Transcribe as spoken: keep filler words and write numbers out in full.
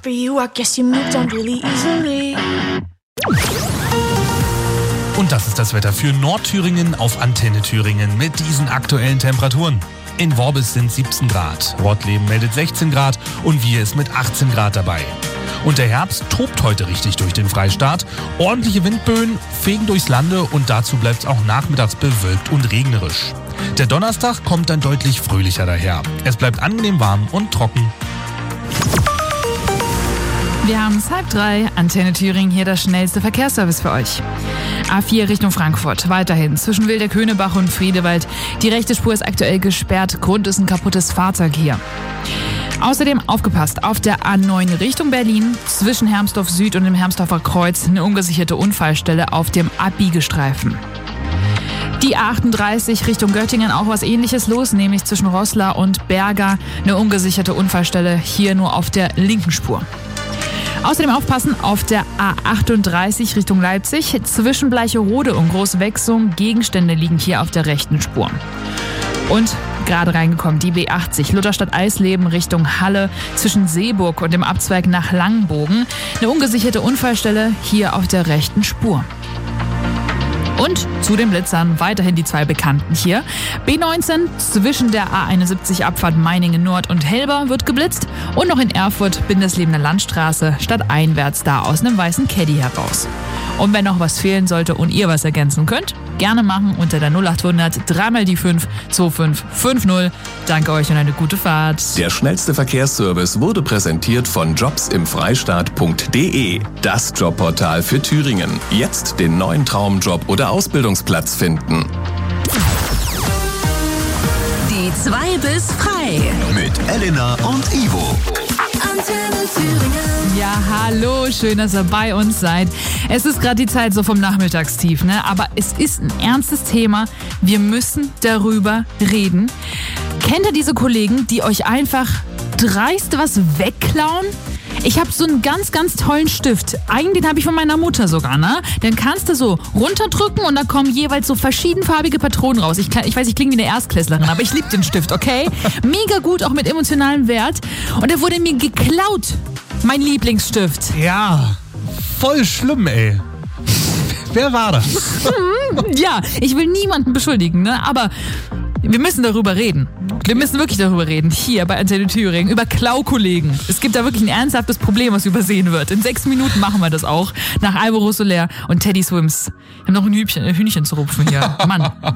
after you, I guess you moved on really easily. Und das ist das Wetter für Nordthüringen auf Antenne Thüringen mit diesen aktuellen Temperaturen. In Worbis sind siebzehn Grad, Rottleben meldet sechzehn Grad und wir ist mit achtzehn Grad dabei. Und der Herbst tobt heute richtig durch den Freistaat. Ordentliche Windböen fegen durchs Lande und dazu bleibt es auch nachmittags bewölkt und regnerisch. Der Donnerstag kommt dann deutlich fröhlicher daher. Es bleibt angenehm warm und trocken. Wir haben es halb drei. Antenne Thüringen, hier das schnellste Verkehrsservice für euch. A vier Richtung Frankfurt. Weiterhin zwischen Wilderkönebach und Friedewald. Die rechte Spur ist aktuell gesperrt. Grund ist ein kaputtes Fahrzeug hier. Außerdem aufgepasst, auf der A neun Richtung Berlin, zwischen Hermsdorf Süd und dem Hermsdorfer Kreuz, eine ungesicherte Unfallstelle auf dem Abbiegestreifen. Die A achtunddreißig Richtung Göttingen, auch was Ähnliches los, nämlich zwischen Roßla und Berga, eine ungesicherte Unfallstelle, hier nur auf der linken Spur. Außerdem aufpassen auf der A achtunddreißig Richtung Leipzig, zwischen Bleicherode und Großwechsum, Gegenstände liegen hier auf der rechten Spur. Und gerade reingekommen, die B achtzig, Lutherstadt-Eisleben Richtung Halle, zwischen Seeburg und dem Abzweig nach Langenbogen. Eine ungesicherte Unfallstelle hier auf der rechten Spur. Und zu den Blitzern weiterhin die zwei Bekannten hier. B neunzehn zwischen der A einundsiebzig Abfahrt Meiningen Nord und Helber wird geblitzt. Und noch in Erfurt Bindeslebender Landstraße stadteinwärts da aus einem weißen Caddy heraus. Und wenn noch was fehlen sollte und ihr was ergänzen könnt, gerne machen unter der null achthundert drei mal die fünf zwei fünf fünf null. Danke euch und eine gute Fahrt. Der schnellste Verkehrsservice wurde präsentiert von jobsimfreistaat punkt de. Das Jobportal für Thüringen. Jetzt den neuen Traumjob oder Ausbildungsplatz finden. Die zwei bis frei. Mit Elena und Ivo. Antenne Thüringen. Ja, hallo, schön, dass ihr bei uns seid. Es ist gerade die Zeit so vom Nachmittagstief, ne? Aber es ist ein ernstes Thema. Wir müssen darüber reden. Kennt ihr diese Kollegen, die euch einfach dreist was wegklauen? Ich habe so einen ganz, ganz tollen Stift. Einen, den habe ich von meiner Mutter sogar, ne? Den kannst du so runterdrücken und da kommen jeweils so verschiedenfarbige Patronen raus. Ich, ich weiß, ich klinge wie eine Erstklässlerin, aber ich liebe den Stift, okay? Mega gut, auch mit emotionalem Wert. Und der wurde mir geklaut. Mein Lieblingsstift. Ja, voll schlimm, ey. Wer war das? Hm, ja, ich will niemanden beschuldigen, ne? Aber wir müssen darüber reden. Wir müssen wirklich darüber reden, hier bei Antenne Thüringen, über Klaukollegen. Es gibt da wirklich ein ernsthaftes Problem, was übersehen wird. In sechs Minuten machen wir das auch. Nach Alvaro Soler und Teddy Swims. Wir haben noch ein Hühnchen, ein Hühnchen zu rupfen hier. Mann.